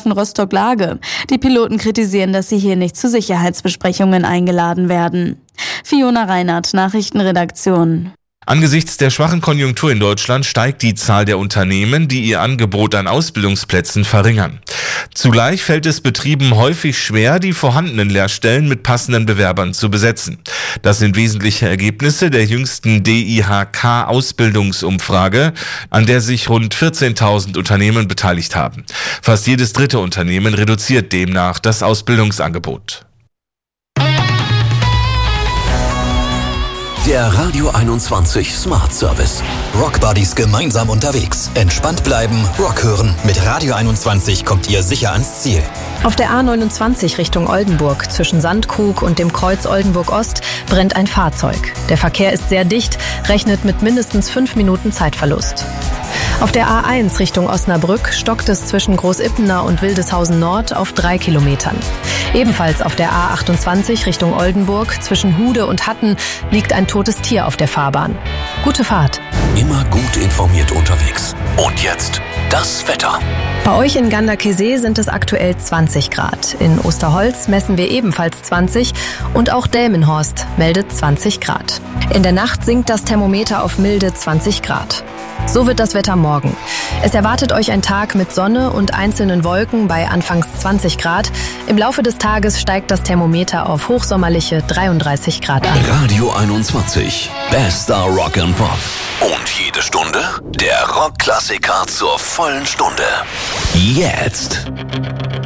Flughafen Rostock-Lage. Die Piloten kritisieren, dass sie hier nicht zu Sicherheitsbesprechungen eingeladen werden. Fiona Reinhardt, Nachrichtenredaktion. Angesichts der schwachen Konjunktur in Deutschland steigt die Zahl der Unternehmen, die ihr Angebot an Ausbildungsplätzen verringern. Zugleich fällt es Betrieben häufig schwer, die vorhandenen Lehrstellen mit passenden Bewerbern zu besetzen. Das sind wesentliche Ergebnisse der jüngsten DIHK-Ausbildungsumfrage, an der sich rund 14.000 Unternehmen beteiligt haben. Fast jedes dritte Unternehmen reduziert demnach das Ausbildungsangebot. Der Radio 21 Smart Service. Rock Buddies gemeinsam unterwegs. Entspannt bleiben, Rock hören. Mit Radio 21 kommt ihr sicher ans Ziel. Auf der A29 Richtung Oldenburg zwischen Sandkrug und dem Kreuz Oldenburg Ost brennt ein Fahrzeug. Der Verkehr ist sehr dicht, rechnet mit mindestens 5 Minuten Zeitverlust. Auf der A1 Richtung Osnabrück stockt es zwischen Großippener und Wildeshausen Nord auf 3 Kilometern. Ebenfalls auf der A28 Richtung Oldenburg zwischen Hude und Hatten liegt ein totes Tier auf der Fahrbahn. Gute Fahrt. Immer gut informiert unterwegs. Und jetzt das Wetter. Bei euch in Ganderkesee sind es aktuell 20 Grad. In Osterholz messen wir ebenfalls 20 und auch Delmenhorst meldet 20 Grad. In der Nacht sinkt das Thermometer auf milde 20 Grad. So wird das Wetter morgen. Es erwartet euch ein Tag mit Sonne und einzelnen Wolken bei anfangs 20 Grad. Im Laufe des Tages steigt das Thermometer auf hochsommerliche 33 Grad an. Radio 21, bester Rock and Pop. Und jede Stunde der Rockklassiker zur vollen Stunde. Jetzt.